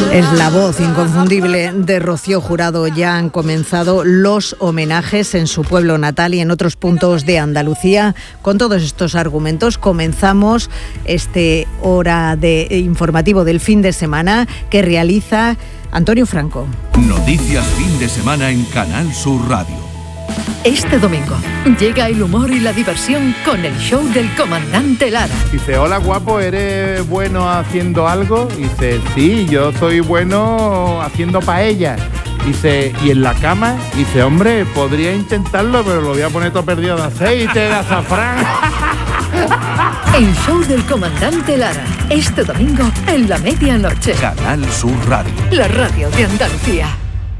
Es la voz inconfundible de Rocío Jurado. Ya han comenzado los homenajes en su pueblo natal y en otros puntos de Andalucía. Con todos estos argumentos comenzamos este hora de informativo del fin de semana que realiza Antonio Franco. Noticias fin de semana en Canal Sur Radio. Este domingo llega el humor y la diversión con el show del comandante Lara. Dice, hola guapo, ¿eres bueno haciendo algo? Dice, sí, yo soy bueno haciendo paellas. Dice, ¿y en la cama? Dice, hombre, podría intentarlo, pero lo voy a poner todo perdido de aceite, de azafrán. El show del comandante Lara, este domingo en la medianoche. Canal Sur Radio. La radio de Andalucía.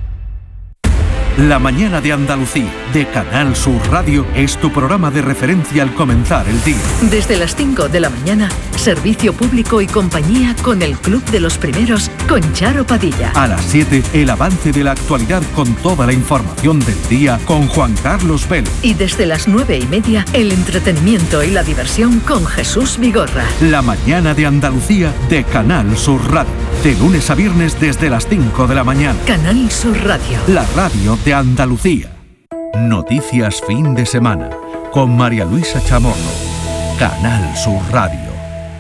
La mañana de Andalucía, de Canal Sur Radio, es tu programa de referencia al comenzar el día. Desde las 5 de la mañana, servicio público y compañía con el Club de los Primeros, con Charo Padilla. A las 7, el avance de la actualidad con toda la información del día con Juan Carlos Vélez. Y desde las 9:30, el entretenimiento y la diversión con Jesús Vigorra. La mañana de Andalucía, de Canal Sur Radio. De lunes a viernes desde las 5 de la mañana. Canal Sur Radio. La radio de Andalucía. Noticias fin de semana con María Luisa Chamorro. Canal Sur Radio.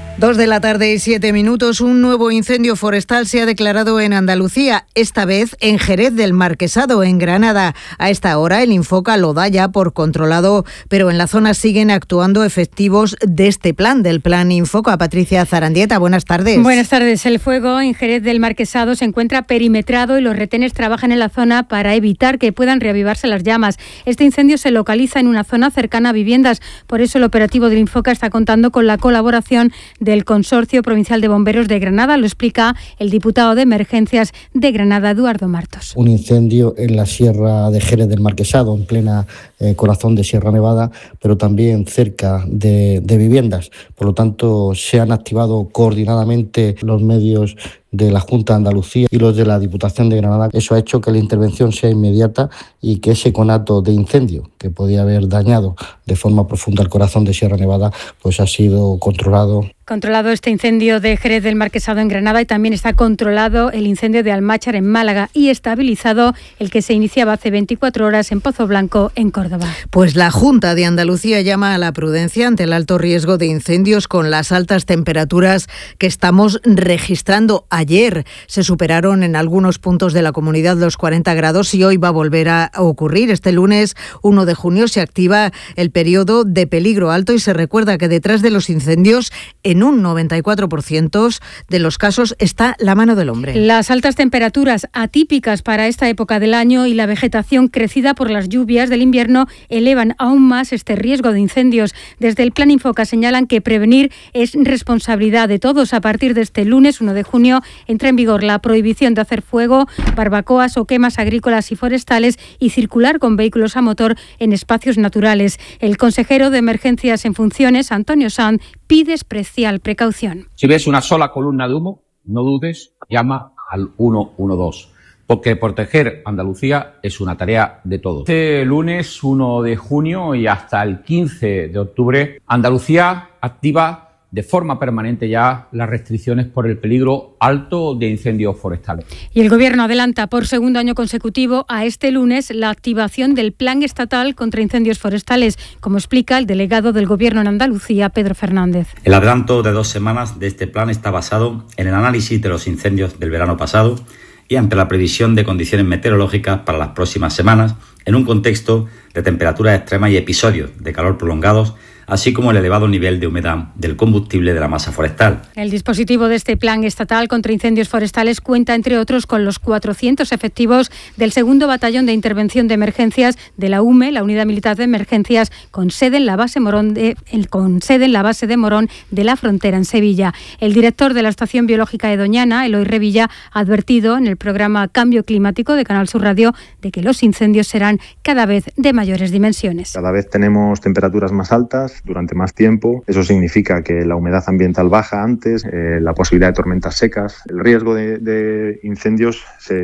2:07 p.m. Un nuevo incendio forestal se ha declarado en Andalucía, esta vez en Jerez del Marquesado, en Granada. A esta hora el Infoca lo da ya por controlado, pero en la zona siguen actuando efectivos de este plan, del plan Infoca. Patricia Zarandieta, buenas tardes. Buenas tardes. El fuego en Jerez del Marquesado se encuentra perimetrado y los retenes trabajan en la zona para evitar que puedan reavivarse las llamas. Este incendio se localiza en una zona cercana a viviendas, por eso el operativo del Infoca está contando con la colaboración del Consorcio Provincial de Bomberos de Granada. Lo explica el diputado de Emergencias de Granada, Eduardo Martos. Un incendio en la sierra de Jerez del Marquesado, en plena corazón de Sierra Nevada, pero también cerca de viviendas. Por lo tanto, se han activado coordinadamente los medios de la Junta de Andalucía y los de la Diputación de Granada. Eso ha hecho que la intervención sea inmediata y que ese conato de incendio que podía haber dañado de forma profunda el corazón de Sierra Nevada, pues ha sido controlado. Controlado este incendio de Jerez del Marquesado en Granada y también está controlado el incendio de Almáchar en Málaga y estabilizado el que se iniciaba hace 24 horas en Pozo Blanco, en Córdoba. Pues la Junta de Andalucía llama a la prudencia ante el alto riesgo de incendios con las altas temperaturas que estamos registrando. Ayer se superaron en algunos puntos de la comunidad los 40 grados y hoy va a volver a ocurrir. Este lunes 1 de junio se activa el periodo de peligro alto y se recuerda que detrás de los incendios, en un 94% de los casos, está la mano del hombre. Las altas temperaturas atípicas para esta época del año y la vegetación crecida por las lluvias del invierno elevan aún más este riesgo de incendios. Desde el Plan Infoca señalan que prevenir es responsabilidad de todos. A partir de este lunes 1 de junio entra en vigor la prohibición de hacer fuego, barbacoas o quemas agrícolas y forestales y circular con vehículos a motor en espacios naturales. El consejero de Emergencias en funciones, Antonio Sanz, pide especial precaución. Si ves una sola columna de humo, no dudes, llama al 112. Porque proteger Andalucía es una tarea de todos. Este lunes 1 de junio y hasta el 15 de octubre, Andalucía activa de forma permanente ya las restricciones por el peligro alto de incendios forestales. Y el Gobierno adelanta por segundo año consecutivo a este lunes la activación del Plan Estatal contra Incendios Forestales, como explica el delegado del Gobierno en Andalucía, Pedro Fernández. El adelanto de 2 semanas de este plan está basado en el análisis de los incendios del verano pasado y ante la previsión de condiciones meteorológicas para las próximas semanas, en un contexto de temperaturas extremas y episodios de calor prolongados, así como el elevado nivel de humedad del combustible de la masa forestal. El dispositivo de este Plan Estatal contra Incendios Forestales cuenta, entre otros, con los 400 efectivos del 2º Batallón de Intervención de Emergencias de la UME, la Unidad Militar de Emergencias, con sede en la base de Morón de la Frontera, en Sevilla. El director de la Estación Biológica de Doñana, Eloy Revilla, ha advertido en el programa Cambio Climático de Canal Sur Radio de que los incendios serán cada vez de mayores dimensiones. Cada vez tenemos temperaturas más altas, durante más tiempo. Eso significa que la humedad ambiental baja antes, la posibilidad de tormentas secas, el riesgo de incendios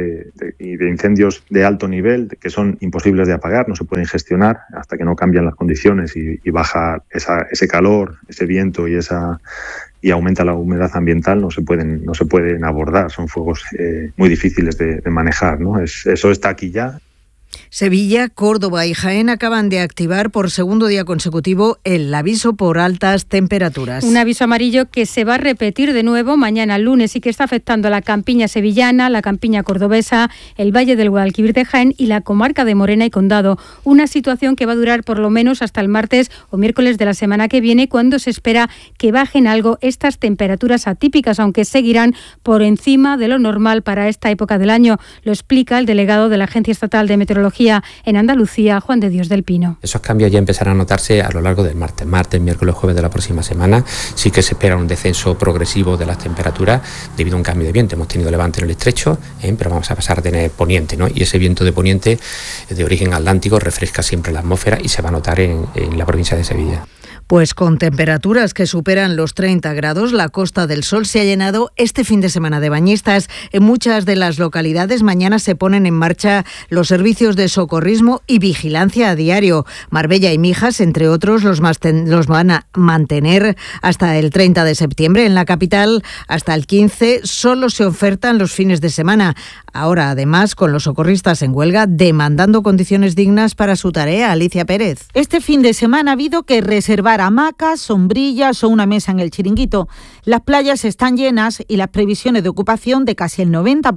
y de incendios de alto nivel que son imposibles de apagar, no se pueden gestionar hasta que no cambian las condiciones y baja ese calor, ese viento y aumenta la humedad ambiental, no se pueden abordar. Son fuegos muy difíciles de manejar, ¿no? Eso está aquí ya. Sevilla, Córdoba y Jaén acaban de activar por segundo día consecutivo el aviso por altas temperaturas. Un aviso amarillo que se va a repetir de nuevo mañana lunes y que está afectando a la campiña sevillana, la campiña cordobesa, el Valle del Guadalquivir de Jaén y la comarca de Morena y Condado. Una situación que va a durar por lo menos hasta el martes o miércoles de la semana que viene, cuando se espera que bajen algo estas temperaturas atípicas, aunque seguirán por encima de lo normal para esta época del año. Lo explica el delegado de la Agencia Estatal de Meteorología en Andalucía, Juan de Dios del Pino. Esos cambios ya empezarán a notarse a lo largo del martes, miércoles, jueves de la próxima semana. Sí que se espera un descenso progresivo de las temperaturas debido a un cambio de viento. Hemos tenido levante en el estrecho, pero vamos a pasar a tener poniente, ¿no? Y ese viento de poniente de origen atlántico refresca siempre la atmósfera y se va a notar en la provincia de Sevilla. Pues con temperaturas que superan los 30 grados, la Costa del Sol se ha llenado este fin de semana de bañistas. En muchas de las localidades mañana se ponen en marcha los servicios de socorrismo y vigilancia a diario. Marbella y Mijas, entre otros, los van a mantener hasta el 30 de septiembre. En la capital, hasta el 15, solo se ofertan los fines de semana. Ahora, además, con los socorristas en huelga, demandando condiciones dignas para su tarea. Alicia Pérez. Este fin de semana ha habido que reservar hamacas, sombrillas o una mesa en el Chiringuito. Las playas están llenas y las previsiones de ocupación de casi el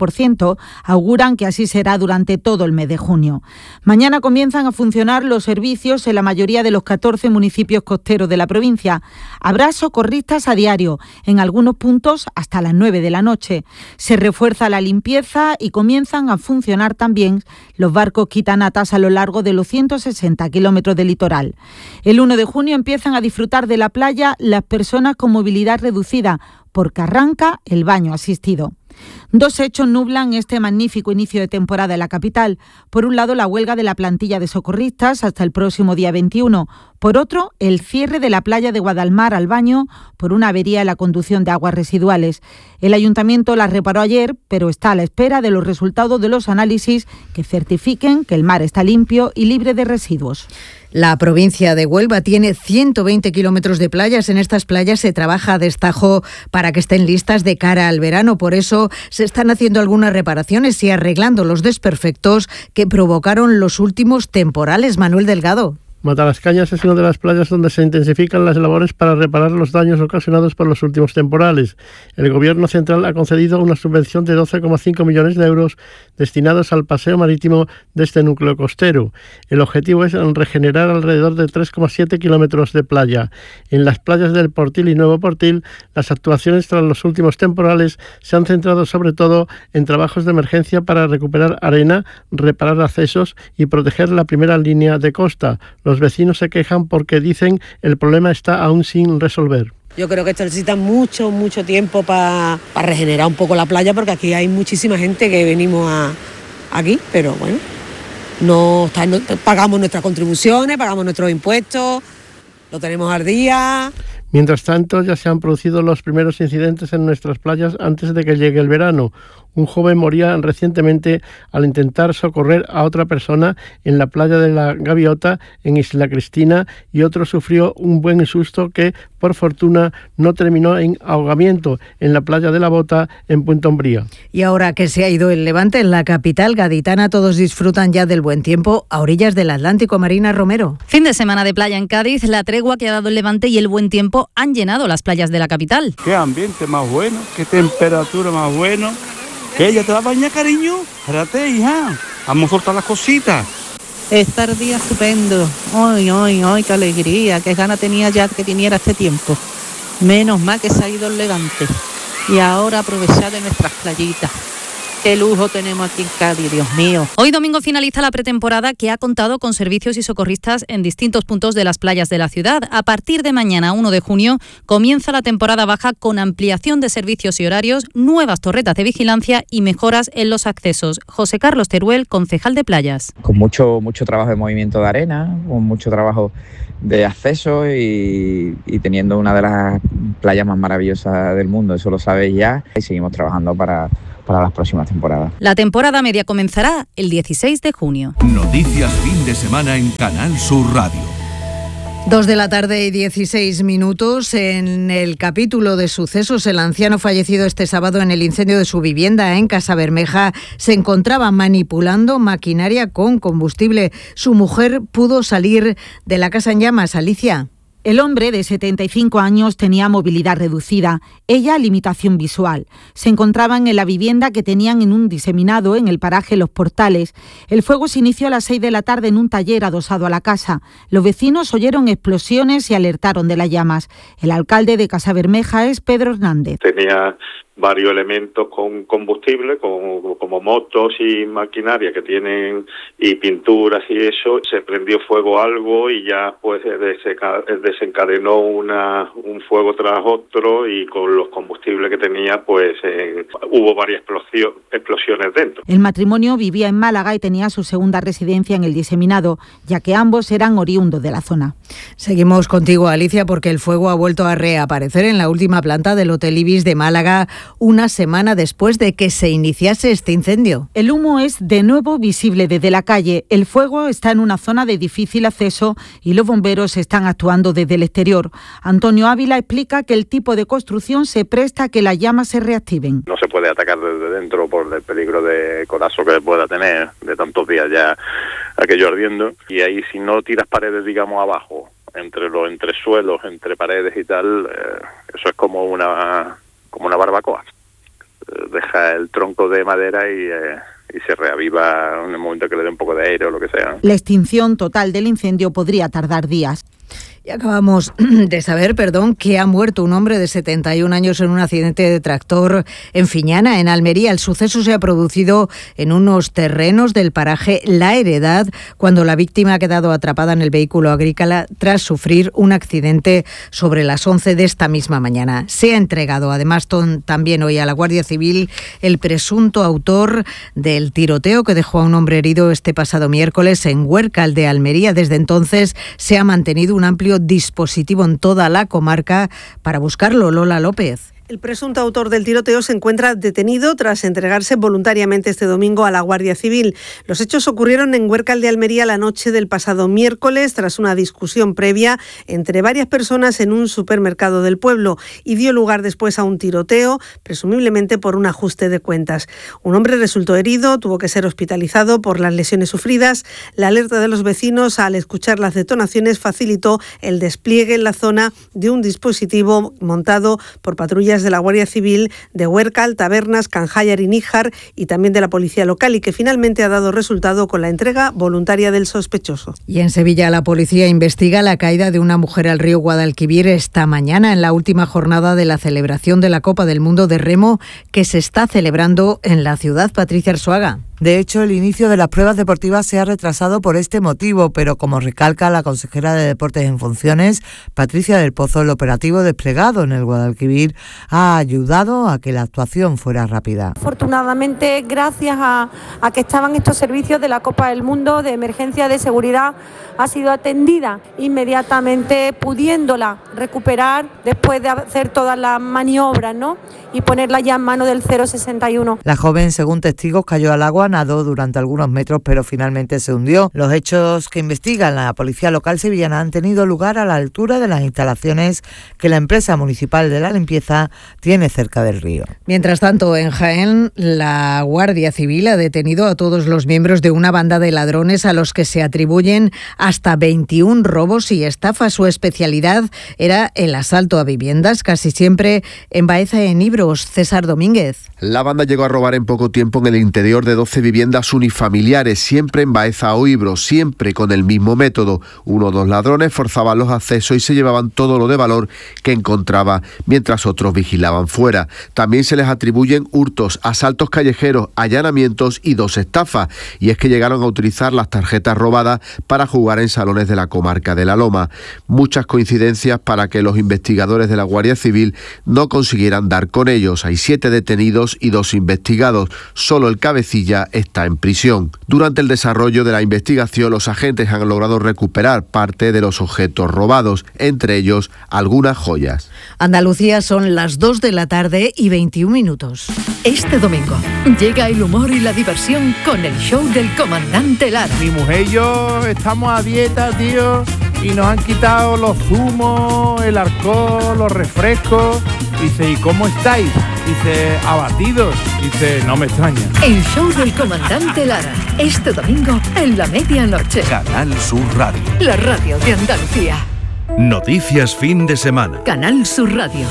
90% auguran que así será durante todo el mes de junio. Mañana comienzan a funcionar los servicios en la mayoría de los 14 municipios costeros de la provincia. Habrá socorristas a diario, en algunos puntos hasta las 9 de la noche. Se refuerza la limpieza y comienzan a funcionar también los barcos quitanatas a lo largo de los 160 kilómetros de litoral. El 1 de junio empiezan a disfrutar de la playa las personas con movilidad reducida, porque arranca el baño asistido. Dos hechos nublan este magnífico inicio de temporada en la capital. Por un lado, la huelga de la plantilla de socorristas hasta el próximo día 21. Por otro, el cierre de la playa de Guadalmar al baño por una avería en la conducción de aguas residuales. El ayuntamiento la reparó ayer, pero está a la espera de los resultados de los análisis que certifiquen que el mar está limpio y libre de residuos. La provincia de Huelva tiene 120 kilómetros de playas. En estas playas se trabaja a destajo para que estén listas de cara al verano. Por eso se están haciendo algunas reparaciones y arreglando los desperfectos que provocaron los últimos temporales. Manuel Delgado. Matalascañas es una de las playas donde se intensifican las labores para reparar los daños ocasionados por los últimos temporales. El Gobierno central ha concedido una subvención de 12,5 millones de euros destinados al paseo marítimo de este núcleo costero. El objetivo es regenerar alrededor de 3,7 kilómetros de playa. En las playas del Portil y Nuevo Portil, las actuaciones tras los últimos temporales se han centrado sobre todo en trabajos de emergencia para recuperar arena, reparar accesos y proteger la primera línea de costa. Los vecinos se quejan porque dicen el problema está aún sin resolver. Yo creo que esto necesita mucho tiempo para regenerar un poco la playa, porque aquí hay muchísima gente que venimos aquí, pero bueno, no pagamos nuestras contribuciones, pagamos nuestros impuestos, lo tenemos al día. Mientras tanto, ya se han producido los primeros incidentes en nuestras playas antes de que llegue el verano. Un joven moría recientemente al intentar socorrer a otra persona en la playa de la Gaviota, en Isla Cristina, y otro sufrió un buen susto que, por fortuna, no terminó en ahogamiento en la playa de la Bota, en Punta Umbría. Y ahora que se ha ido el levante en la capital gaditana, todos disfrutan ya del buen tiempo a orillas del Atlántico. Marina Romero. Fin de semana de playa en Cádiz, la tregua que ha dado el levante y el buen tiempo han llenado las playas de la capital. Qué ambiente más bueno, qué temperatura más bueno. ¿Qué? ¿Ya te vas a bañar, cariño? Espérate, hija. Vamos a soltar las cositas. Está el día estupendo. ¡Ay, qué alegría! Qué gana tenía ya que viniera este tiempo. Menos mal que se ha ido el levante. Y ahora aprovechar de nuestras playitas. Qué lujo tenemos aquí en Cádiz, Dios mío. Hoy domingo finaliza la pretemporada que ha contado con servicios y socorristas en distintos puntos de las playas de la ciudad. A partir de mañana, 1 de junio, comienza la temporada baja con ampliación de servicios y horarios, nuevas torretas de vigilancia y mejoras en los accesos. José Carlos Teruel, concejal de playas. Con mucho trabajo de movimiento de arena, con mucho trabajo de acceso y teniendo una de las playas más maravillosas del mundo, eso lo sabéis ya, y seguimos trabajando para las próximas temporadas. La temporada media comenzará el 16 de junio. Noticias fin de semana en Canal Sur Radio. 2:16 p.m. En el capítulo de sucesos, el anciano fallecido este sábado en el incendio de su vivienda en Casabermeja se encontraba manipulando maquinaria con combustible. Su mujer pudo salir de la casa en llamas. Alicia. El hombre, de 75 años, tenía movilidad reducida, ella limitación visual. Se encontraban en la vivienda que tenían en un diseminado en el paraje Los Portales. El fuego se inició a las 6 de la tarde en un taller adosado a la casa. Los vecinos oyeron explosiones y alertaron de las llamas. El alcalde de Casabermeja es Pedro Hernández. Tenía varios elementos con combustible, como motos y maquinaria que tienen, y pinturas y eso. Se prendió fuego algo y ya pues desencadenó un fuego tras otro, y con los combustibles que tenía pues hubo varias explosiones dentro. El matrimonio vivía en Málaga y tenía su segunda residencia en el diseminado, ya que ambos eran oriundos de la zona. Seguimos contigo, Alicia, porque el fuego ha vuelto a reaparecer en la última planta del Hotel Ibis de Málaga, una semana después de que se iniciase este incendio. El humo es de nuevo visible desde la calle. El fuego está en una zona de difícil acceso y los bomberos están actuando desde el exterior. Antonio Ávila explica que el tipo de construcción se presta a que las llamas se reactiven. No se puede atacar desde dentro por el peligro de colapso que pueda tener de tantos días ya aquello ardiendo. Y ahí, si no tiras paredes, digamos, abajo, entre los entresuelos, entre paredes y tal, eso es como una barbacoa. Deja el tronco de madera y se reaviva en el momento que le dé un poco de aire o lo que sea. La extinción total del incendio podría tardar días. Y acabamos de saber, que ha muerto un hombre de 71 años en un accidente de tractor en Fiñana, en Almería. El suceso se ha producido en unos terrenos del paraje La Heredad, cuando la víctima ha quedado atrapada en el vehículo agrícola tras sufrir un accidente sobre las 11 de esta misma mañana. Se ha entregado además también hoy a la Guardia Civil el presunto autor del tiroteo que dejó a un hombre herido este pasado miércoles en Huércal de Almería. Desde entonces se ha mantenido un amplio dispositivo en toda la comarca para buscarlo. Lola López. El presunto autor del tiroteo se encuentra detenido tras entregarse voluntariamente este domingo a la Guardia Civil. Los hechos ocurrieron en Huércal de Almería la noche del pasado miércoles, tras una discusión previa entre varias personas en un supermercado del pueblo, y dio lugar después a un tiroteo, presumiblemente por un ajuste de cuentas. Un hombre resultó herido, tuvo que ser hospitalizado por las lesiones sufridas. La alerta de los vecinos al escuchar las detonaciones facilitó el despliegue en la zona de un dispositivo montado por patrullas de la Guardia Civil de Huércal, Tabernas, Canjayar y Níjar, y también de la policía local, y que finalmente ha dado resultado con la entrega voluntaria del sospechoso. Y en Sevilla la policía investiga la caída de una mujer al río Guadalquivir esta mañana, en la última jornada de la celebración de la Copa del Mundo de Remo, que se está celebrando en la ciudad. Patricia Arzuaga. De hecho, el inicio de las pruebas deportivas se ha retrasado por este motivo, pero como recalca la consejera de Deportes en funciones, Patricia del Pozo, el operativo desplegado en el Guadalquivir ha ayudado a que la actuación fuera rápida. Afortunadamente, gracias a que estaban estos servicios de la Copa del Mundo de emergencia de seguridad, ha sido atendida inmediatamente, pudiéndola recuperar después de hacer todas las maniobras, ¿no? Y ponerla ya en mano del 061. La joven, según testigos, cayó al agua, nadó durante algunos metros, pero finalmente se hundió. Los hechos que investigan la policía local sevillana han tenido lugar a la altura de las instalaciones que la empresa municipal de la limpieza tiene cerca del río. Mientras tanto, en Jaén, la Guardia Civil ha detenido a todos los miembros de una banda de ladrones a los que se atribuyen hasta 21 robos y estafas. Su especialidad era el asalto a viviendas, casi siempre en Baeza, en Ibros. César Domínguez. La banda llegó a robar en poco tiempo en el interior de 12 13 viviendas unifamiliares, siempre en Baeza o Ibro, siempre con el mismo método. 1 o 2 ladrones forzaban los accesos y se llevaban todo lo de valor que encontraba, mientras otros vigilaban fuera. También se les atribuyen hurtos, asaltos callejeros, allanamientos y 2 estafas. Y es que llegaron a utilizar las tarjetas robadas para jugar en salones de la comarca de La Loma. Muchas coincidencias para que los investigadores de la Guardia Civil no consiguieran dar con ellos. Hay 7 detenidos y 2 investigados. Solo el cabecilla está en prisión. Durante el desarrollo de la investigación, los agentes han logrado recuperar parte de los objetos robados, entre ellos algunas joyas. Andalucía, son las 2 de la tarde y 21 minutos. Este domingo llega el humor y la diversión con el show del comandante Lara. Mi mujer y yo estamos a dieta, tío, y nos han quitado los zumos, el alcohol, los refrescos. Dice, ¿y cómo estáis? Dice, abatidos. Dice, no me extraña. El show del comandante Lara, este domingo en la medianoche. Canal Sur Radio. La radio de Andalucía. Noticias fin de semana. Canal Sur Radio.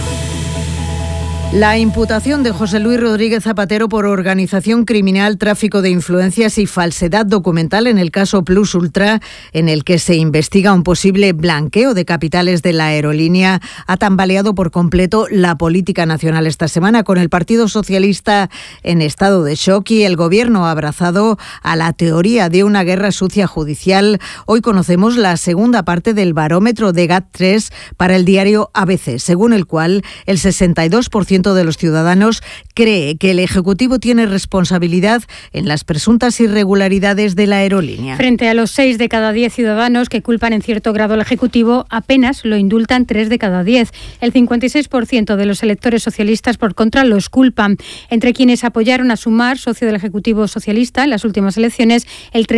La imputación de José Luis Rodríguez Zapatero por organización criminal, tráfico de influencias y falsedad documental en el caso Plus Ultra, en el que se investiga un posible blanqueo de capitales de la aerolínea, ha tambaleado por completo la política nacional esta semana, con el Partido Socialista en estado de shock y el Gobierno abrazado a la teoría de una guerra sucia judicial. Hoy conocemos la segunda parte del barómetro de GAT3 para el diario ABC, según el cual el 62% de los ciudadanos cree que el Ejecutivo tiene responsabilidad en las presuntas irregularidades de la aerolínea. Frente a los 6 de cada 10 ciudadanos que culpan en cierto grado al Ejecutivo, apenas lo indultan 3 de cada 10. El 56% de los electores socialistas, por contra, los culpan. Entre quienes apoyaron a Sumar, socio del Ejecutivo socialista, en las últimas elecciones, el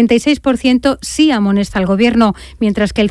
36% sí amonesta al Gobierno, mientras que el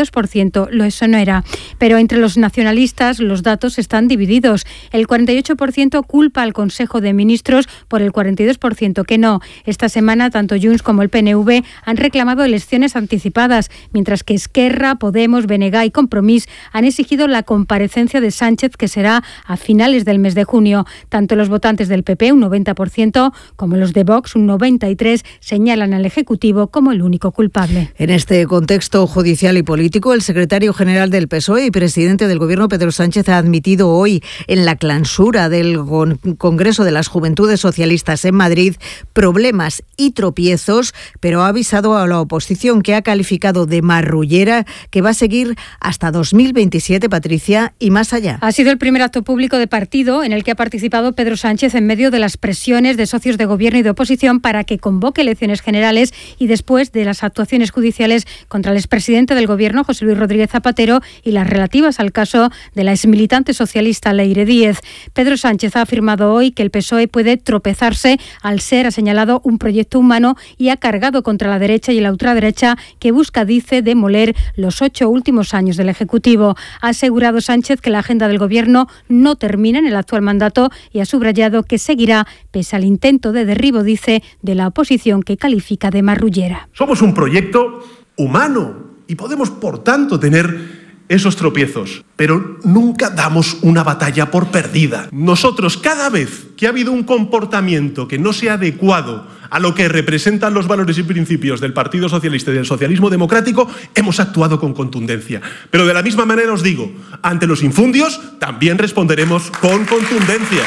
52% lo exonera. Pero entre los nacionalistas los datos están divididos. El 48% culpa al Consejo de Ministros, por el 42% que no. Esta semana, tanto Junts como el PNV han reclamado elecciones anticipadas, mientras que Esquerra, Podemos, BNG y Compromís han exigido la comparecencia de Sánchez, que será a finales del mes de junio. Tanto los votantes del PP, un 90%, como los de Vox, un 93%, señalan al Ejecutivo como el único culpable. En este contexto judicial y político, el secretario general del PSOE y presidente del Gobierno, Pedro Sánchez, ha admitido hoy en la clausura del Congreso de las Juventudes Socialistas en Madrid problemas y tropiezos, pero ha avisado a la oposición, que ha calificado de marrullera, que va a seguir hasta 2027, Patricia, y más allá. Ha sido el primer acto público de partido en el que ha participado Pedro Sánchez en medio de las presiones de socios de gobierno y de oposición para que convoque elecciones generales y después de las actuaciones judiciales contra el expresidente del Gobierno, José Luis Rodríguez Zapatero, y las relativas al caso de la exmilitante socialista Leire Díez. Pedro Sánchez ha afirmado hoy que el PSOE puede tropezarse al ser, ha señalado, un proyecto humano, y ha cargado contra la derecha y la ultraderecha que busca, dice, demoler los 8 últimos años del Ejecutivo. Ha asegurado Sánchez que la agenda del Gobierno no termina en el actual mandato y ha subrayado que seguirá pese al intento de derribo, dice, de la oposición, que califica de marrullera. Somos un proyecto humano y podemos, por tanto, tener esos tropiezos, pero nunca damos una batalla por perdida. Nosotros, cada vez que ha habido un comportamiento que no sea adecuado a lo que representan los valores y principios del Partido Socialista y del socialismo democrático, hemos actuado con contundencia. Pero de la misma manera os digo, ante los infundios también responderemos con contundencia.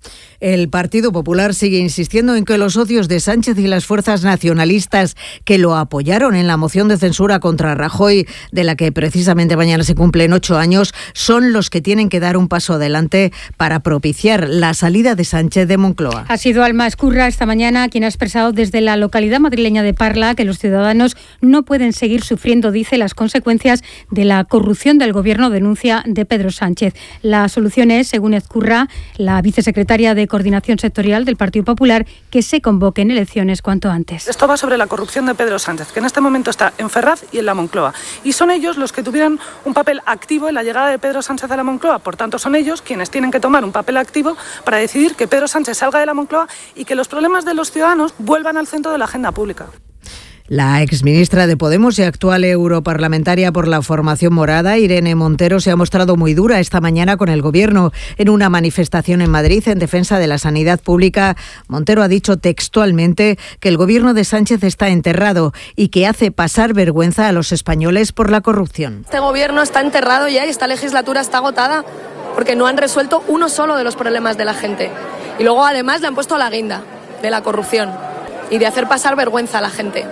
El Partido Popular sigue insistiendo en que los socios de Sánchez y las fuerzas nacionalistas que lo apoyaron en la moción de censura contra Rajoy, de la que precisamente mañana se cumplen 8 años, son los que tienen que dar un paso adelante para propiciar la salida de Sánchez de Moncloa. Ha sido Alma Escurra esta mañana quien ha expresado desde la localidad madrileña de Parla que los ciudadanos no pueden seguir sufriendo, dice, las consecuencias de la corrupción del Gobierno, denuncia de Pedro Sánchez. La solución es, según Escurra, la vicesecretaria de Coordinación Sectorial del Partido Popular, que se convoquen elecciones cuanto antes. Esto va sobre la corrupción de Pedro Sánchez, que en este momento está en Ferraz y en la Moncloa. Y son ellos los que tuvieran un papel activo en la llegada de Pedro Sánchez a la Moncloa. Por tanto, son ellos quienes tienen que tomar un papel activo para decidir que Pedro Sánchez salga de la Moncloa y que los problemas de los ciudadanos vuelvan al centro de la agenda pública. La exministra de Podemos y actual europarlamentaria por la formación morada, Irene Montero, se ha mostrado muy dura esta mañana con el Gobierno. En una manifestación en Madrid en defensa de la sanidad pública, Montero ha dicho textualmente que el Gobierno de Sánchez está enterrado y que hace pasar vergüenza a los españoles por la corrupción. Este Gobierno está enterrado ya y esta legislatura está agotada porque no han resuelto uno solo de los problemas de la gente. Y luego además le han puesto la guinda de la corrupción y de hacer pasar vergüenza a la gente.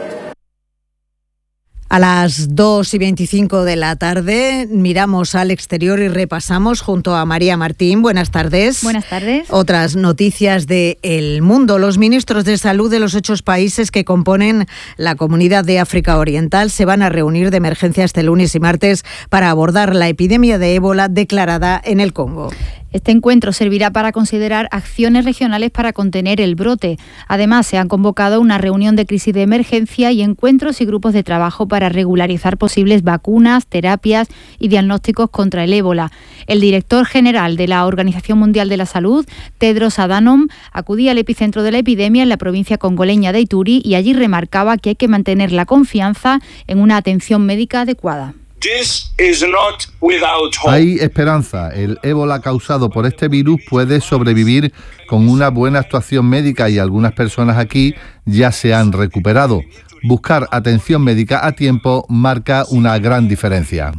A las 2:25 de la tarde miramos al exterior y repasamos junto a María Martín. Buenas tardes. Buenas tardes. Otras noticias del mundo. Los ministros de salud de los 8 países que componen la Comunidad de África Oriental se van a reunir de emergencia este lunes y martes para abordar la epidemia de ébola declarada en el Congo. Este encuentro servirá para considerar acciones regionales para contener el brote. Además, se han convocado una reunión de crisis de emergencia y encuentros y grupos de trabajo para regularizar posibles vacunas, terapias y diagnósticos contra el ébola. El director general de la Organización Mundial de la Salud, Tedros Adhanom, acudía al epicentro de la epidemia en la provincia congoleña de Ituri y allí remarcaba que hay que mantener la confianza en una atención médica adecuada. Hay esperanza. El ébola causado por este virus puede sobrevivir con una buena actuación médica y algunas personas aquí ya se han recuperado. Buscar atención médica a tiempo marca una gran diferencia.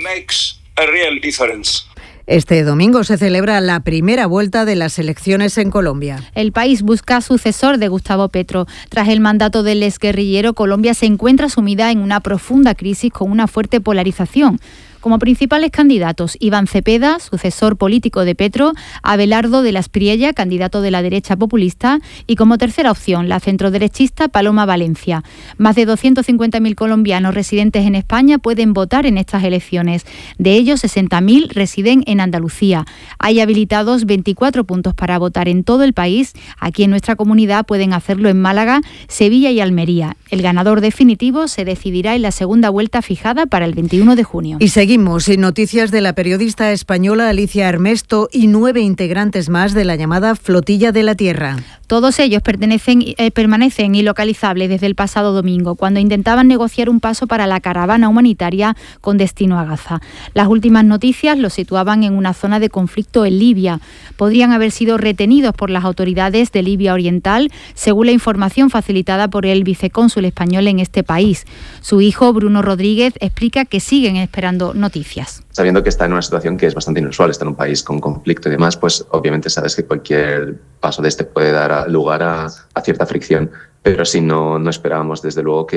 Este domingo se celebra la primera vuelta de las elecciones en Colombia. El país busca sucesor de Gustavo Petro. Tras el mandato del exguerrillero, Colombia se encuentra sumida en una profunda crisis con una fuerte polarización. Como principales candidatos, Iván Cepeda, sucesor político de Petro, Abelardo de la Espriella, candidato de la derecha populista, y como tercera opción, la centroderechista Paloma Valencia. Más de 250.000 colombianos residentes en España pueden votar en estas elecciones. De ellos, 60.000 residen en Andalucía. Hay habilitados 24 puntos para votar en todo el país. Aquí en nuestra comunidad pueden hacerlo en Málaga, Sevilla y Almería. El ganador definitivo se decidirá en la segunda vuelta fijada para el 21 de junio. Y seguimos en noticias de la periodista española Alicia Armesto y 9 integrantes más de la llamada Flotilla de la Tierra. Todos ellos permanecen ilocalizables desde el pasado domingo, cuando intentaban negociar un paso para la caravana humanitaria con destino a Gaza. Las últimas noticias los situaban en una zona de conflicto en Libia. Podrían haber sido retenidos por las autoridades de Libia Oriental, según la información facilitada por el vicecónsul español en este país. Su hijo, Bruno Rodríguez, explica que siguen esperando noticias. Sabiendo que está en una situación que es bastante inusual, está en un país con conflicto y demás, pues obviamente sabes que cualquier paso de este puede dar lugar a cierta fricción, pero sí no esperábamos desde luego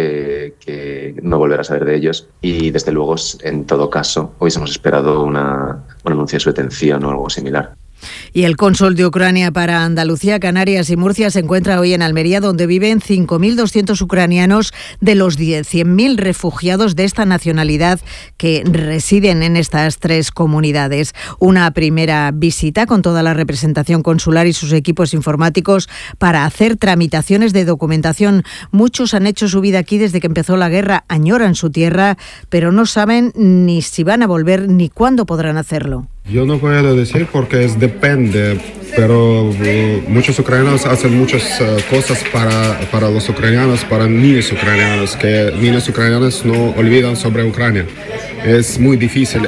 que no volver a saber de ellos y desde luego en todo caso hubiésemos esperado un anuncio de su detención o algo similar. Y el cónsul de Ucrania para Andalucía, Canarias y Murcia se encuentra hoy en Almería, donde viven 5.200 ucranianos de los 100.000 refugiados de esta nacionalidad que residen en estas 3 comunidades. Una primera visita con toda la representación consular y sus equipos informáticos para hacer tramitaciones de documentación. Muchos han hecho su vida aquí desde que empezó la guerra, añoran su tierra, pero no saben ni si van a volver ni cuándo podrán hacerlo. Yo no puedo decir porque depende, pero muchos ucranianos hacen muchas cosas para los ucranianos, para niños ucranianos, que niños ucranianos no olvidan sobre Ucrania. Es muy difícil.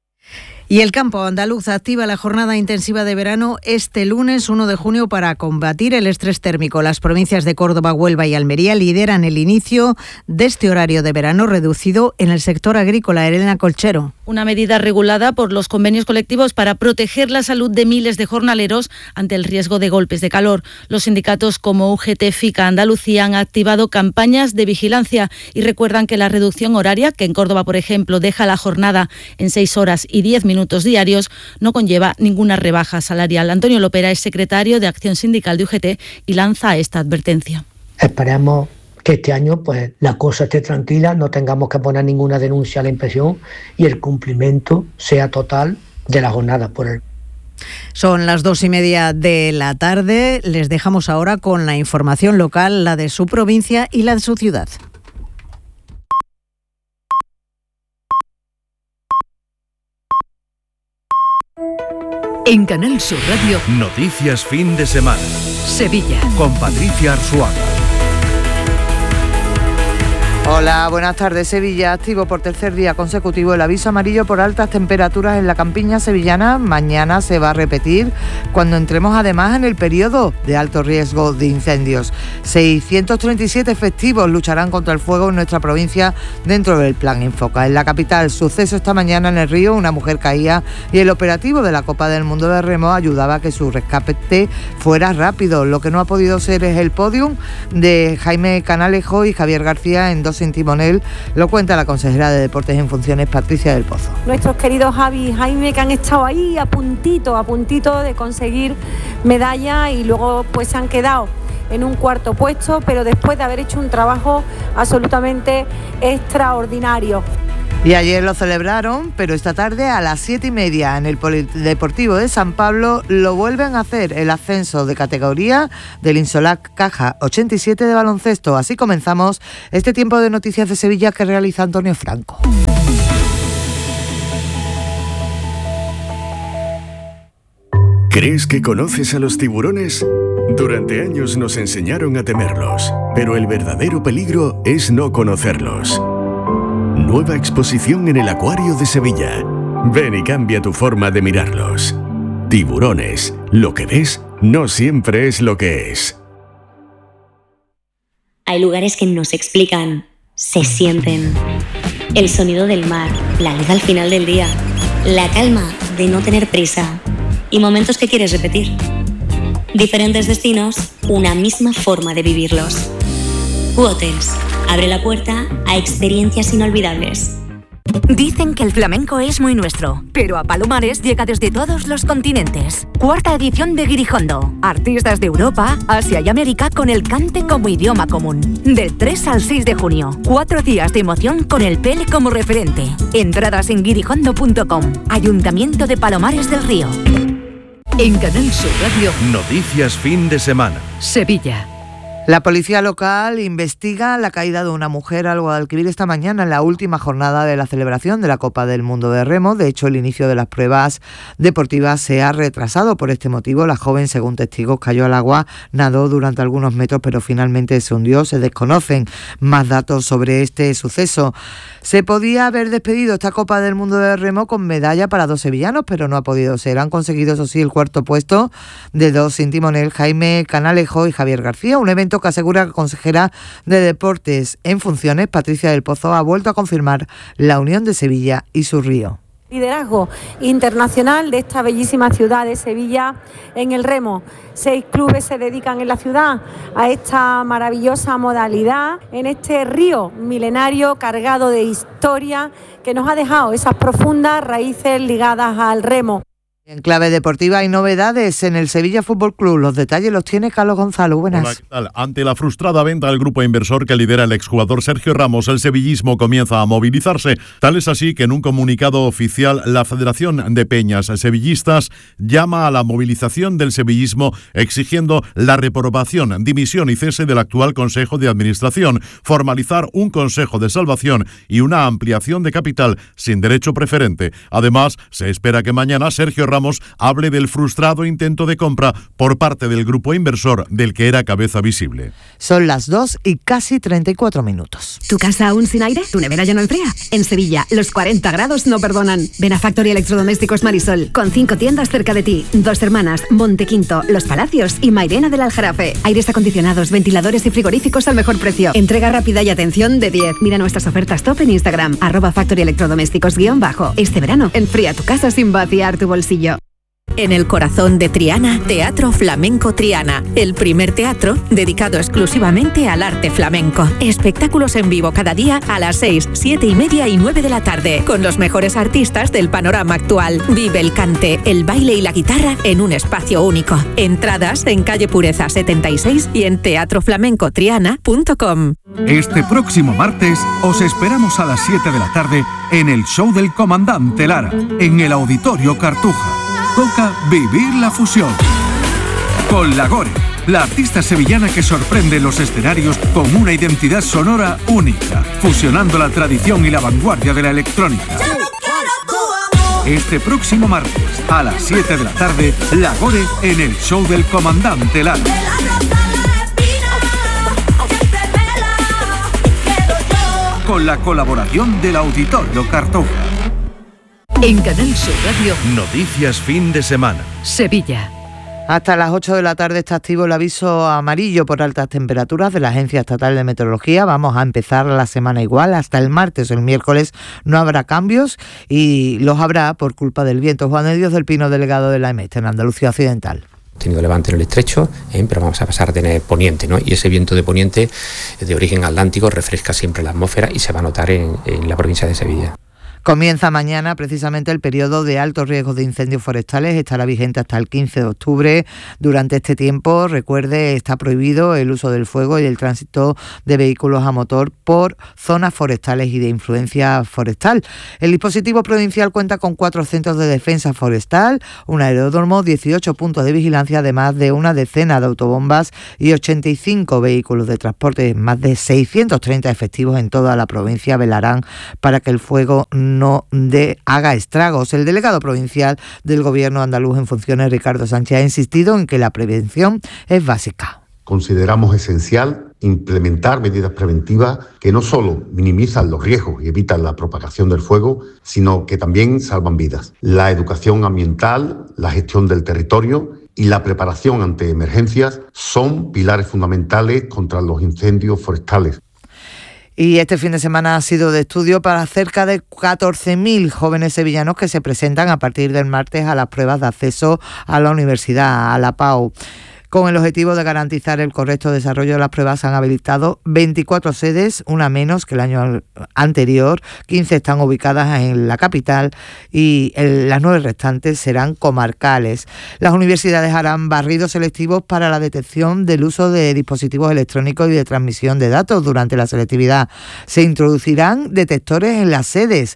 Y el campo andaluz activa la jornada intensiva de verano este lunes 1 de junio para combatir el estrés térmico. Las provincias de Córdoba, Huelva y Almería lideran el inicio de este horario de verano reducido en el sector agrícola. Elena Colchero. Una medida regulada por los convenios colectivos para proteger la salud de miles de jornaleros ante el riesgo de golpes de calor. Los sindicatos como UGT, FICA, Andalucía han activado campañas de vigilancia y recuerdan que la reducción horaria, que en Córdoba, por ejemplo, deja la jornada en 6 horas y 10 minutos diarios, no conlleva ninguna rebaja salarial. Antonio Lopera es secretario de Acción Sindical de UGT y lanza esta advertencia. Esperemos que este año pues la cosa esté tranquila, no tengamos que poner ninguna denuncia a la inspección y el cumplimiento sea total de la jornada por el. Son las 2:30 de la tarde. Les dejamos ahora con la información local, la de su provincia y la de su ciudad. En Canal Sur Radio, Noticias Fin de Semana. Sevilla. Con Patricia Arzuaga. Hola, buenas tardes. Sevilla activo por tercer día consecutivo el aviso amarillo por altas temperaturas en la campiña sevillana. Mañana se va a repetir cuando entremos además en el periodo de alto riesgo de incendios. 637 efectivos lucharán contra el fuego en nuestra provincia dentro del Plan Infoca. En la capital, suceso esta mañana en el río, una mujer caía y el operativo de la Copa del Mundo de Remo ayudaba a que su rescate fuera rápido. Lo que no ha podido ser es el podium de Jaime Canalejo y Javier García en dos sin timonel, lo cuenta la consejera de Deportes en funciones, Patricia del Pozo. Nuestros queridos Javi y Jaime, que han estado ahí a puntito de conseguir medalla y luego pues se han quedado en un cuarto puesto, pero después de haber hecho un trabajo absolutamente extraordinario. Y ayer lo celebraron, pero esta tarde a las 7:30 en el Polideportivo de San Pablo lo vuelven a hacer, el ascenso de categoría del Insolac Caja 87 de baloncesto. Así comenzamos este tiempo de noticias de Sevilla que realiza Antonio Franco. ¿Crees que conoces a los tiburones? Durante años nos enseñaron a temerlos, pero el verdadero peligro es no conocerlos. Nueva exposición en el Acuario de Sevilla. Ven y cambia tu forma de mirarlos. Tiburones. Lo que ves no siempre es lo que es. Hay lugares que no se explican, se sienten. El sonido del mar, la luz al final del día, la calma de no tener prisa y momentos que quieres repetir. Diferentes destinos, una misma forma de vivirlos. Q-Hotels. Abre la puerta a experiencias inolvidables. Dicen que el flamenco es muy nuestro, pero a Palomares llega desde todos los continentes. Cuarta edición de Guirijondo. Artistas de Europa, Asia y América con el cante como idioma común. Del 3 al 6 de junio. 4 días de emoción con el Pele como referente. Entradas en guirijondo.com. Ayuntamiento de Palomares del Río. En Canal Sur Radio. Noticias fin de semana. Sevilla. La policía local investiga la caída de una mujer al Guadalquivir esta mañana en la última jornada de la celebración de la Copa del Mundo de Remo. De hecho, el inicio de las pruebas deportivas se ha retrasado. Por este motivo, la joven, según testigos, cayó al agua, nadó durante algunos metros, pero finalmente se hundió. Se desconocen más datos sobre este suceso. Se podía haber despedido esta Copa del Mundo de Remo con medalla para 2 sevillanos, pero no ha podido ser. Han conseguido, eso sí, el cuarto puesto de 2 sin timonel, Jaime Canalejo y Javier García. Un evento que asegura la consejera de Deportes en funciones, Patricia del Pozo, ha vuelto a confirmar la unión de Sevilla y su río. Liderazgo internacional de esta bellísima ciudad de Sevilla en el remo. 6 clubes se dedican en la ciudad a esta maravillosa modalidad, en este río milenario cargado de historia que nos ha dejado esas profundas raíces ligadas al remo. En clave deportiva hay novedades en el Sevilla Fútbol Club. Los detalles los tiene Carlos Gonzalo. Buenas. Hola, ¿qué tal? Ante la frustrada venta del grupo inversor que lidera el exjugador Sergio Ramos, el sevillismo comienza a movilizarse. Tal es así que en un comunicado oficial la Federación de Peñas Sevillistas llama a la movilización del sevillismo exigiendo la reprobación, dimisión y cese del actual Consejo de Administración, formalizar un Consejo de Salvación y una ampliación de capital sin derecho preferente. Además, se espera que mañana Sergio Ramos hable del frustrado intento de compra por parte del grupo inversor del que era cabeza visible. Son las 2 y casi 34 minutos. ¿Tu casa aún sin aire? ¿Tu nevera ya no enfría? En Sevilla, los 40 grados no perdonan. Ven a Factory Electrodomésticos Marisol, con 5 tiendas cerca de ti. 2 Hermanas, Montequinto, Los Palacios y Mairena del Aljarafe. Aires acondicionados, ventiladores y frigoríficos al mejor precio. Entrega rápida y atención de 10. Mira nuestras ofertas top en Instagram, @factoryelectrodomésticos_. Este verano, enfría tu casa sin vaciar tu bolsillo. En el corazón de Triana, Teatro Flamenco Triana, el primer teatro dedicado exclusivamente al arte flamenco. Espectáculos en vivo cada día a las 6, 7 y media y 9 de la tarde, con los mejores artistas del panorama actual. Vive el cante, el baile y la guitarra en un espacio único. Entradas en calle Pureza 76 y en teatroflamencotriana.com. Este próximo martes os esperamos a las 7 de la tarde en el show del Comandante Lara, en el Auditorio Cartuja. Toca vivir la fusión. Con La Gore, la artista sevillana que sorprende los escenarios con una identidad sonora única, fusionando la tradición y la vanguardia de la electrónica. Este próximo martes, a las 7 de la tarde, La Gore en el show del Comandante Lara. con la colaboración del Auditorio Cartuja. En Canal Sur Radio, Noticias fin de semana. Sevilla. Hasta las 8 de la tarde está activo el aviso amarillo por altas temperaturas de la Agencia Estatal de Meteorología. Vamos a empezar la semana igual. Hasta el martes, el miércoles, no habrá cambios y los habrá por culpa del viento. Juan de Dios del Pino, delegado de la EMET en Andalucía Occidental. Tenido levante en el estrecho, pero vamos a pasar a tener poniente, ¿no? Y ese viento de poniente de origen atlántico refresca siempre la atmósfera y se va a notar en la provincia de Sevilla. Comienza mañana precisamente el periodo de alto riesgo de incendios forestales, estará vigente hasta el 15 de octubre. Durante este tiempo, recuerde, está prohibido el uso del fuego y el tránsito de vehículos a motor por zonas forestales y de influencia forestal. El dispositivo provincial cuenta con 4 centros de defensa forestal, un aeródromo, 18 puntos de vigilancia, además de una decena de autobombas y 85 vehículos de transporte. Más de 630 efectivos en toda la provincia velarán para que el fuego no haga estragos. El delegado provincial del Gobierno andaluz en funciones, Ricardo Sánchez, ha insistido en que la prevención es básica. Consideramos esencial implementar medidas preventivas que no solo minimizan los riesgos y evitan la propagación del fuego, sino que también salvan vidas. La educación ambiental, la gestión del territorio y la preparación ante emergencias son pilares fundamentales contra los incendios forestales. Y este fin de semana ha sido de estudio para cerca de 14.000 jóvenes sevillanos que se presentan a partir del martes a las pruebas de acceso a la universidad, a la PAU. Con el objetivo de garantizar el correcto desarrollo de las pruebas, han habilitado 24 sedes, una menos que el año anterior. 15 están ubicadas en la capital y las 9 restantes serán comarcales. Las universidades harán barridos selectivos para la detección del uso de dispositivos electrónicos y de transmisión de datos durante la selectividad. Se introducirán detectores en las sedes.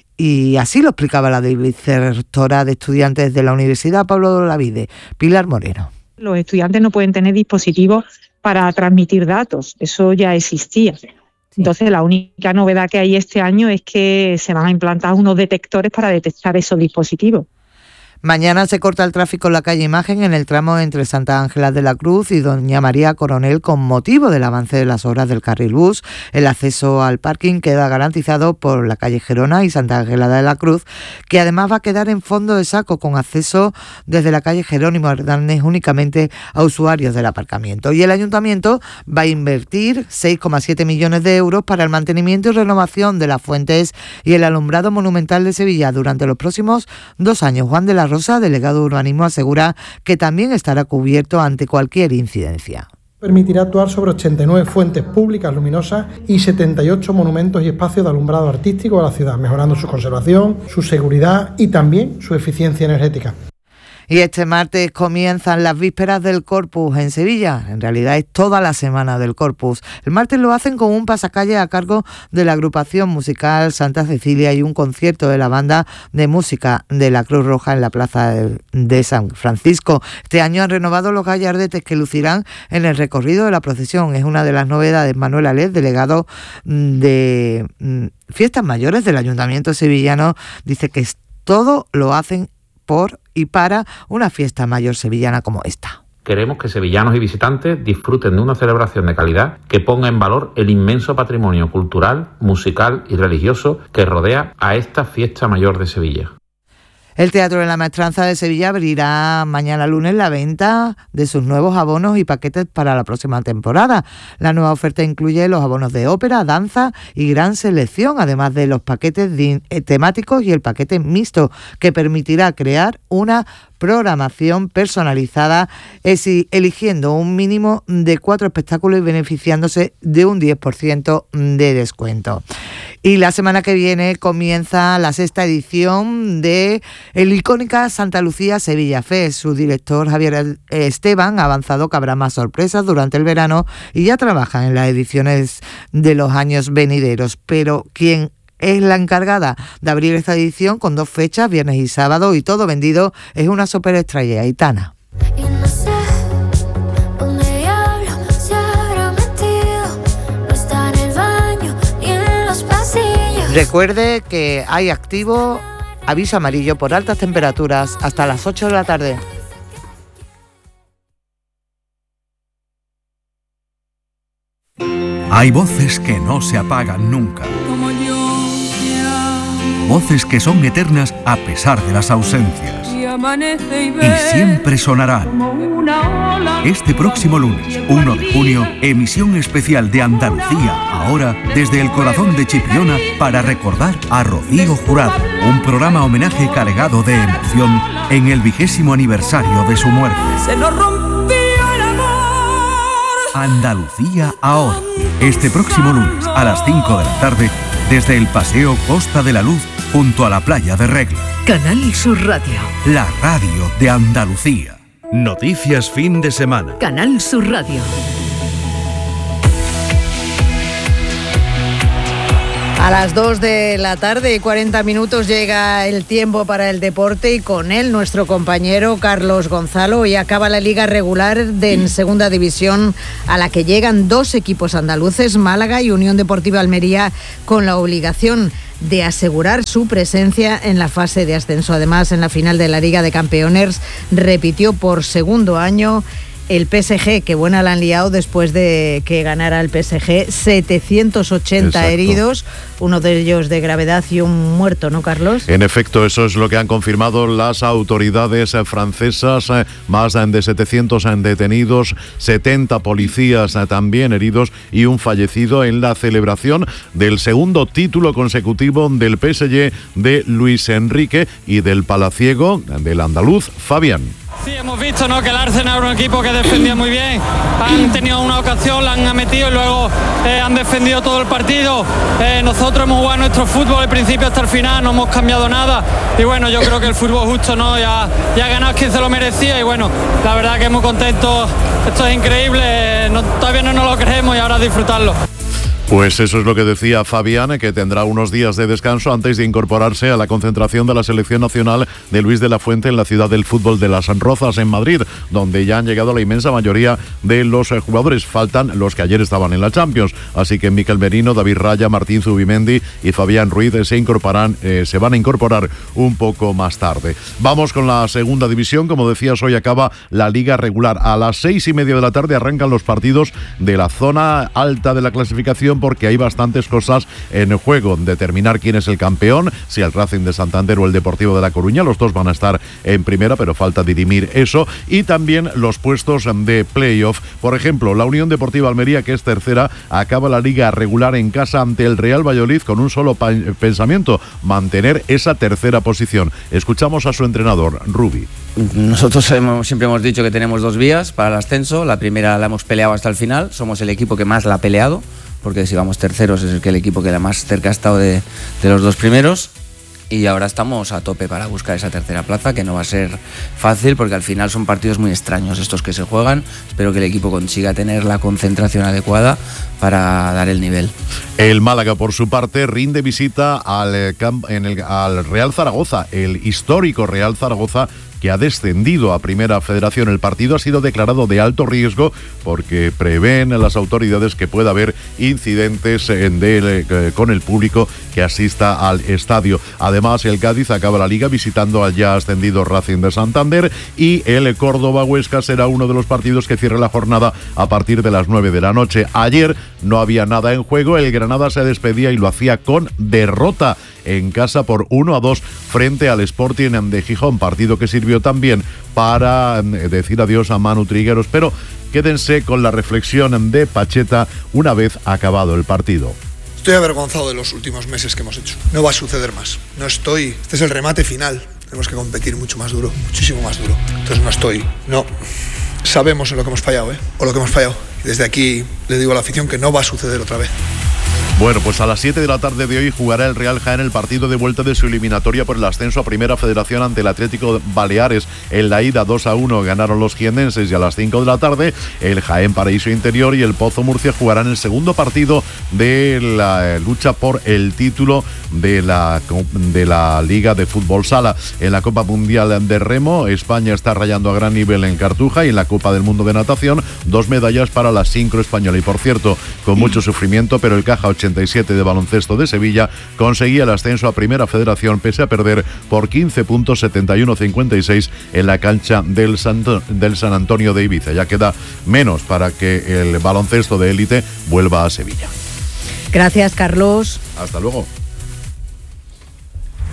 Y así lo explicaba la vicerrectora de estudiantes de la Universidad Pablo de Olavide, Pilar Moreno. Los estudiantes no pueden tener dispositivos para transmitir datos, eso ya existía. Entonces, la única novedad que hay este año es que se van a implantar unos detectores para detectar esos dispositivos. Mañana se corta el tráfico en la calle Imagen en el tramo entre Santa Ángela de la Cruz y Doña María Coronel con motivo del avance de las obras del carril bus. El acceso al parking queda garantizado por la calle Gerona y Santa Ángela de la Cruz, que además va a quedar en fondo de saco con acceso desde la calle Jerónimo Hernández únicamente a usuarios del aparcamiento. Y el Ayuntamiento va a invertir 6,7 millones de euros para el mantenimiento y renovación de las fuentes y el alumbrado monumental de Sevilla durante los próximos 2 años. Juan de la Rosa, delegado de urbanismo, asegura que también estará cubierto ante cualquier incidencia. Permitirá actuar sobre 89 fuentes públicas luminosas y 78 monumentos y espacios de alumbrado artístico de la ciudad, mejorando su conservación, su seguridad y también su eficiencia energética. Y este martes comienzan las vísperas del Corpus en Sevilla. En realidad es toda la semana del Corpus. El martes lo hacen con un pasacalle a cargo de la agrupación musical Santa Cecilia y un concierto de la banda de música de la Cruz Roja en la plaza de San Francisco. Este año han renovado los gallardetes que lucirán en el recorrido de la procesión. Es una de las novedades. Manuel Alés, delegado de Fiestas Mayores del Ayuntamiento sevillano, dice que todo lo hacen por y para una fiesta mayor sevillana como esta. Queremos que sevillanos y visitantes disfruten de una celebración de calidad que ponga en valor el inmenso patrimonio cultural, musical y religioso que rodea a esta fiesta mayor de Sevilla. El Teatro de la Maestranza de Sevilla abrirá mañana lunes la venta de sus nuevos abonos y paquetes para la próxima temporada. La nueva oferta incluye los abonos de ópera, danza y gran selección, además de los paquetes temáticos y el paquete mixto, que permitirá crear una programación personalizada, eligiendo un mínimo de 4 espectáculos y beneficiándose de un 10% de descuento. Y la semana que viene comienza la 6ª edición de el icónica Santa Lucía Sevilla Fest. Su director Javier Esteban ha avanzado que habrá más sorpresas durante el verano y ya trabajan en las ediciones de los años venideros. Pero ¿quién es la encargada de abrir esta edición con 2 fechas, viernes y sábado, y todo vendido? Es una superestrella, Aitana. Recuerde que hay activo aviso amarillo por altas temperaturas hasta las 8 de la tarde. Hay voces que no se apagan nunca. voces que son eternas a pesar de las ausencias. Y siempre sonarán. Este próximo lunes, 1 de junio, emisión especial de Andalucía Ahora, desde el corazón de Chipiona, para recordar a Rocío Jurado. Un programa homenaje cargado de emoción en el 20º aniversario de su muerte. Se nos rompió el amor. Andalucía Ahora. Este próximo lunes, a las 5 de la tarde, desde el Paseo Costa de la Luz, junto a la playa de Regla. Canal Sur Radio. La radio de Andalucía. Noticias fin de semana. Canal Sur Radio. A las 2 de la tarde y 40 minutos llega el tiempo para el deporte y con él nuestro compañero Carlos Gonzalo. Hoy acaba la liga regular en segunda división, a la que llegan 2 equipos andaluces, Málaga y Unión Deportiva Almería, con la obligación de asegurar su presencia en la fase de ascenso. Además, en la final de la Liga de Campeones repitió por segundo año el PSG, que buena la han liado después de que ganara el PSG, 780 Exacto. heridos, uno de ellos de gravedad y un muerto, ¿no, Carlos? En efecto, eso es lo que han confirmado las autoridades francesas, más de 700 detenidos, 70 policías también heridos y un fallecido en la celebración del segundo título consecutivo del PSG de Luis Enrique y del palaciego del andaluz Fabián. Sí, hemos visto, ¿no?, que el Arsenal era un equipo que defendía muy bien. Han tenido una ocasión, la han metido y luego han defendido todo el partido. Nosotros hemos jugado nuestro fútbol del principio hasta el final, no hemos cambiado nada. Y bueno, yo creo que el fútbol justo, ¿no?, ya ha ganado quien se lo merecía. Y bueno, la verdad que muy contentos. Esto es increíble, todavía no nos lo creemos y ahora disfrutarlo. Pues eso es lo que decía Fabián, que tendrá unos días de descanso antes de incorporarse a la concentración de la selección nacional de Luis de la Fuente en la ciudad del fútbol de Las Rozas, en Madrid, donde ya han llegado la inmensa mayoría de los jugadores. Faltan los que ayer estaban en la Champions, así que Mikel Merino, David Raya, Martín Zubimendi y Fabián Ruiz se van a incorporar un poco más tarde. Vamos con la segunda división. Como decías, hoy acaba la liga regular. A las 6:30 de la tarde arrancan los partidos de la zona alta de la clasificación, porque hay bastantes cosas en juego. Determinar quién es el campeón, si el Racing de Santander o el Deportivo de La Coruña. Los dos van a estar en primera, pero falta dirimir eso. Y también los puestos de playoff. Por ejemplo, la Unión Deportiva Almería, que es tercera, acaba la liga regular en casa ante el Real Valladolid con un solo pensamiento: mantener esa tercera posición. Escuchamos a su entrenador, Rubi. Nosotros siempre hemos dicho que tenemos 2 vías para el ascenso. La primera la hemos peleado hasta el final. Somos el equipo que más la ha peleado, porque si vamos terceros es el equipo que más cerca ha estado de los 2 primeros, y ahora estamos a tope para buscar esa tercera plaza, que no va a ser fácil porque al final son partidos muy extraños estos que se juegan. Espero que el equipo consiga tener la concentración adecuada para dar el nivel. El Málaga, por su parte, rinde visita al Real Zaragoza, el histórico Real Zaragoza, que ha descendido a Primera Federación. El partido ha sido declarado de alto riesgo porque prevén las autoridades que pueda haber incidentes con el público que asista al estadio. Además, el Cádiz acaba la liga visitando al ya ascendido Racing de Santander, y el Córdoba-Huesca será uno de los partidos que cierre la jornada a partir de las 9 de la noche. Ayer no había nada en juego. El Granada se despedía y lo hacía con derrota en casa por 1-2 frente al Sporting de Gijón, partido que sirvió también para decir adiós a Manu Trigueros. Pero quédense con la reflexión de Pacheta una vez acabado el partido. Estoy avergonzado de los últimos meses que hemos hecho. No va a suceder más. Este es el remate final. Tenemos que competir mucho más duro, muchísimo más duro. Entonces no sabemos en lo que hemos fallado, o lo que hemos fallado. Desde aquí le digo a la afición que no va a suceder otra vez. Bueno, pues a las 7 de la tarde de hoy jugará el Real Jaén el partido de vuelta de su eliminatoria por el ascenso a Primera Federación ante el Atlético Baleares. En la ida 2-1 ganaron los jiennenses, y a las 5 de la tarde el Jaén Paraíso Interior y el Pozo Murcia jugarán el segundo partido de la lucha por el título de la Liga de Fútbol Sala. En la Copa Mundial de Remo, España está rayando a gran nivel en Cartuja, y en la Copa del Mundo de Natación, 2 medallas para la sincro española. Y por cierto, con mucho sufrimiento, pero el Caja 87 de baloncesto de Sevilla conseguía el ascenso a Primera Federación pese a perder por 15 puntos, 71-56 en la cancha del San Antonio de Ibiza. Ya queda menos para que el baloncesto de élite vuelva a Sevilla. Gracias, Carlos. Hasta luego.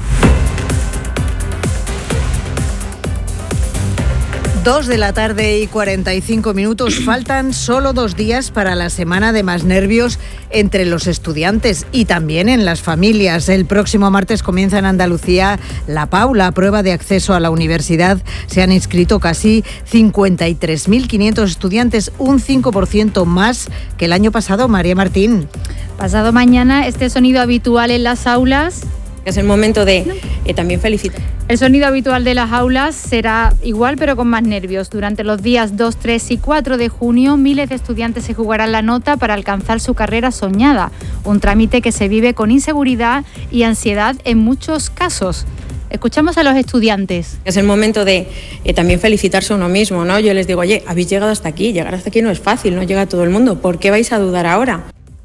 2:45 p.m. Faltan solo 2 días para la semana de más nervios entre los estudiantes y también en las familias. El próximo martes comienza en Andalucía la PAU, la prueba de acceso a la universidad. Se han inscrito casi 53.500 estudiantes, un 5% más que el año pasado. María Martín. Pasado mañana, este sonido habitual en las aulas. Es el momento de también felicitar. El sonido habitual de las aulas será igual, pero con más nervios. Durante los días 2, 3 y 4 de junio, miles de estudiantes se jugarán la nota para alcanzar su carrera soñada. Un trámite que se vive con inseguridad y ansiedad en muchos casos. Escuchamos a los estudiantes. Es el momento de también felicitarse a uno mismo, ¿no? Yo les digo, oye, habéis llegado hasta aquí. Llegar hasta aquí no es fácil, no llega todo el mundo. ¿Por qué vais a dudar ahora?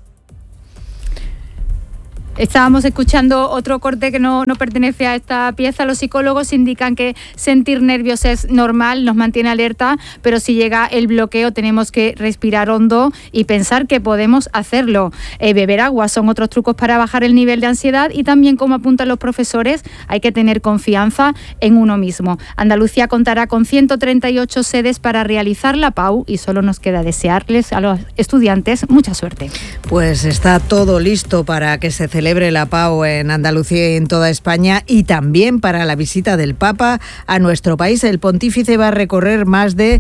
Estábamos escuchando otro corte que no pertenece a esta pieza. Los psicólogos indican que sentir nervios es normal, nos mantiene alerta, pero si llega el bloqueo tenemos que respirar hondo y pensar que podemos hacerlo. Beber agua son otros trucos para bajar el nivel de ansiedad y también, como apuntan los profesores, hay que tener confianza en uno mismo. Andalucía contará con 138 sedes para realizar la PAU y solo nos queda desearles a los estudiantes mucha suerte. Pues está todo listo para que se celebre la PAU en Andalucía y en toda España, y también para la visita del Papa a nuestro país. El pontífice va a recorrer más de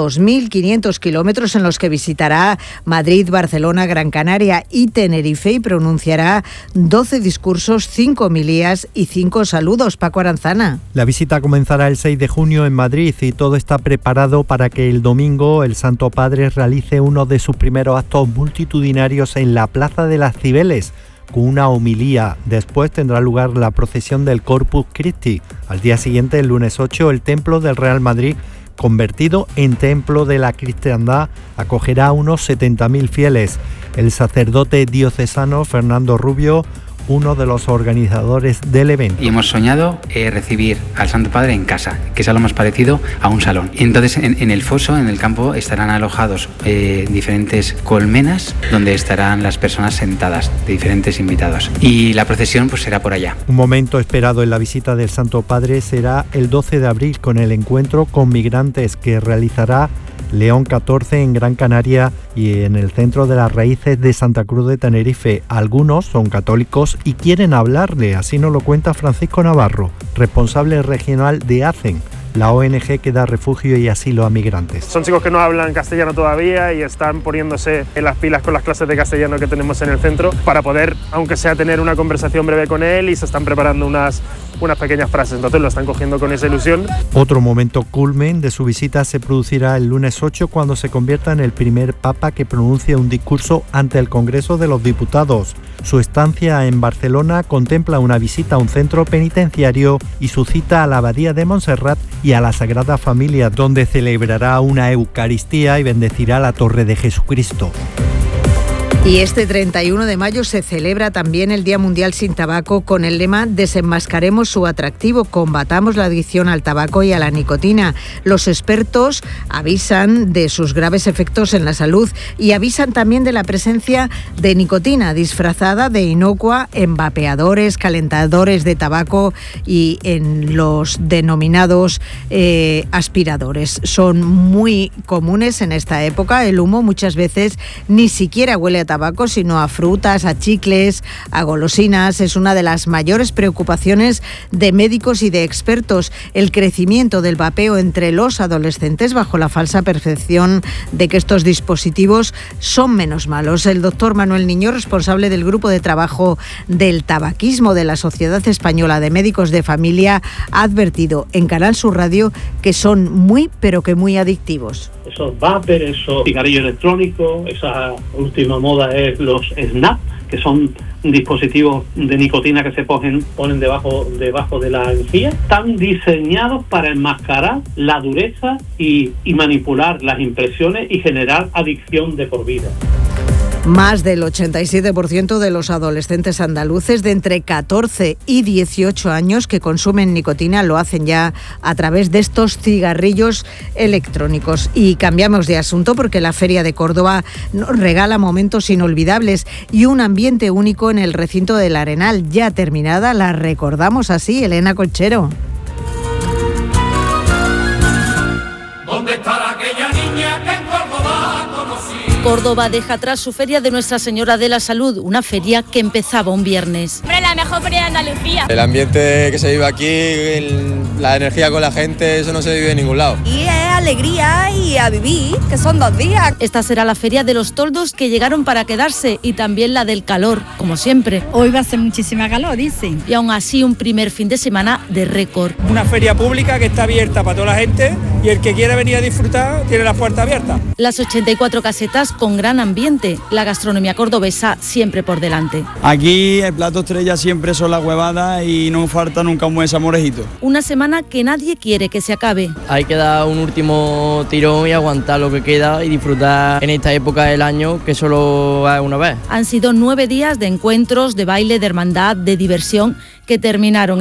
2.500 kilómetros en los que visitará Madrid, Barcelona, Gran Canaria y Tenerife y pronunciará 12 discursos, 5 homilías y 5 saludos. Paco Aranzana. La visita comenzará el 6 de junio en Madrid y todo está preparado para que el domingo el Santo Padre realice uno de sus primeros actos multitudinarios en la Plaza de las Cibeles, con una homilía. Después tendrá lugar la procesión del Corpus Christi. Al día siguiente, el lunes 8, el Templo del Real Madrid, convertido en Templo de la Cristiandad, acogerá a unos 70.000 fieles. El sacerdote diocesano Fernando Rubio, uno de los organizadores del evento. Y hemos soñado recibir al Santo Padre en casa, que es algo más parecido a un salón. Y entonces en el foso, en el campo, estarán alojados diferentes colmenas donde estarán las personas sentadas, de diferentes invitados. Y la procesión pues será por allá. Un momento esperado en la visita del Santo Padre será el 12 de abril con el encuentro con migrantes que realizará León 14 en Gran Canaria y en el Centro de las Raíces de Santa Cruz de Tenerife. Algunos son católicos y quieren hablarle, así nos lo cuenta Francisco Navarro, responsable regional de ACEN, la ONG que da refugio y asilo a migrantes. Son chicos que no hablan castellano todavía y están poniéndose en las pilas con las clases de castellano que tenemos en el centro para poder, aunque sea, tener una conversación breve con él, y se están preparando unas pequeñas frases, entonces lo están cogiendo con esa ilusión. Otro momento culmen de su visita se producirá el lunes 8 cuando se convierta en el primer papa que pronuncie un discurso ante el Congreso de los Diputados. Su estancia en Barcelona contempla una visita a un centro penitenciario y su cita a la Abadía de Montserrat y a la Sagrada Familia, donde celebrará una Eucaristía y bendecirá la Torre de Jesucristo. Y este 31 de mayo se celebra también el Día Mundial sin Tabaco con el lema Desenmascaremos su atractivo, combatamos la adicción al tabaco y a la nicotina. Los expertos avisan de sus graves efectos en la salud y avisan también de la presencia de nicotina disfrazada de inocua en vapeadores, calentadores de tabaco y en los denominados aspiradores. Son muy comunes en esta época. El humo muchas veces ni siquiera huele a tabaco, sino a frutas, a chicles, a golosinas. Es una de las mayores preocupaciones de médicos y de expertos, el crecimiento del vapeo entre los adolescentes bajo la falsa percepción de que estos dispositivos son menos malos. El doctor Manuel Niño, responsable del grupo de trabajo del tabaquismo de la Sociedad Española de Médicos de Familia, ha advertido en Canal Sur Radio que son muy, pero que muy adictivos. Esos vapers, esos cigarrillos electrónicos, esa última moda es los snap, que son dispositivos de nicotina que se ponen debajo de la encía. Están diseñados para enmascarar la dureza y manipular las impresiones y generar adicción de por vida. Más del 87% de los adolescentes andaluces de entre 14 y 18 años que consumen nicotina lo hacen ya a través de estos cigarrillos electrónicos. Y cambiamos de asunto porque la Feria de Córdoba nos regala momentos inolvidables y un ambiente único en el recinto del Arenal. Ya terminada, la recordamos así, Elena Colchero. Córdoba deja atrás su feria de Nuestra Señora de la Salud, una feria que empezaba un viernes. Hombre, la mejor feria de Andalucía. El ambiente que se vive aquí, la energía con la gente, eso no se vive en ningún lado. Y es alegría y a vivir, que son 2 días. Esta será la feria de los toldos que llegaron para quedarse y también la del calor, como siempre. Hoy va a ser muchísima calor, dicen. Y aún así un primer fin de semana de récord. Una feria pública que está abierta para toda la gente y el que quiera venir a disfrutar tiene las puertas abiertas. Las 84 casetas con gran ambiente, la gastronomía cordobesa siempre por delante. Aquí el plato estrella siempre son las huevadas y no falta nunca un buen salmorejito. Una semana que nadie quiere que se acabe. Hay que dar un último tirón y aguantar lo que queda y disfrutar en esta época del año que solo es una vez. Han sido 9 días de encuentros, de baile, de hermandad, de diversión que terminaron